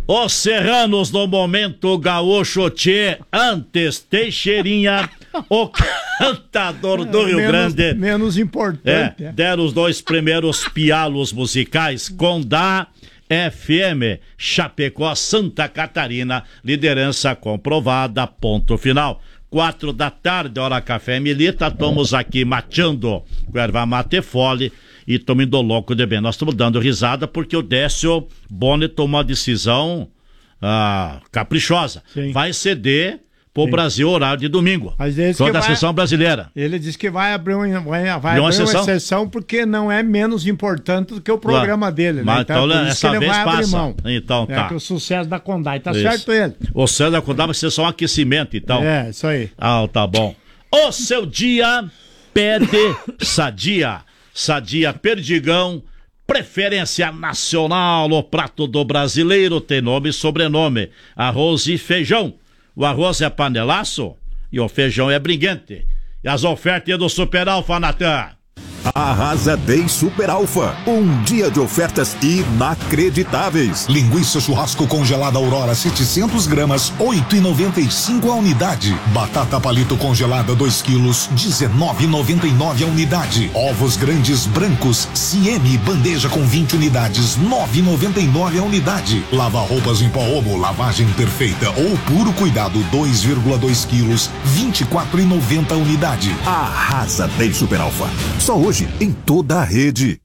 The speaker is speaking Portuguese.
Os serranos no momento gaúcho tchê, antes Teixeirinha, o cantador do Rio Grande. Menos importante. Deram os 2 primeiros pialos musicais, Condá FM, Chapecó, Santa Catarina, liderança comprovada, ponto final. 4 da tarde, hora café milita, estamos aqui mateando com erva mate fole e estamos indo louco de bem. Nós estamos dando risada porque o Décio Boni tomou uma decisão caprichosa. Sim. Vai ceder pro Brasil horário de domingo. Toda a seleção brasileira. Ele disse que vai abrir uma exceção porque não é menos importante do que o programa dele. Mas né? então essa vez passa. Então tá. Que o sucesso da Condá. Tá certo ele. O sucesso da Condá vai ser só um aquecimento, então. Isso aí. Tá bom. O seu dia pede Sadia. Sadia Perdigão, preferência nacional, o prato do brasileiro, tem nome e sobrenome, arroz e feijão. O arroz é panelaço e o feijão é briguente. E as ofertas do Super Alfa, Natan? Arrasa Day Super Alfa. Um dia de ofertas inacreditáveis. Linguiça churrasco congelada Aurora 700 gramas, 8,95 a unidade. Batata palito congelada 2 quilos, 19,99 a unidade. Ovos grandes brancos, Sieme, bandeja com 20 unidades, 9,99 a unidade. Lava roupas em pó Omo, lavagem perfeita ou puro cuidado, 2,2 quilos, 24,90 a unidade. Arrasa Day Super Alfa. Só hoje em toda a rede.